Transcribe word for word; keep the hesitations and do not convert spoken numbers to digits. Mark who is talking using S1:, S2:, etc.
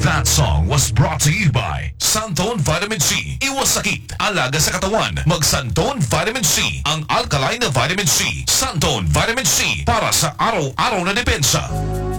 S1: That song was brought to you by Santone Vitamin C. Iwas sakit, alaga sa katawan. Mag Santone Vitamin C. Ang alkaline na vitamin C. Santone Vitamin C para sa araw-araw na depensa.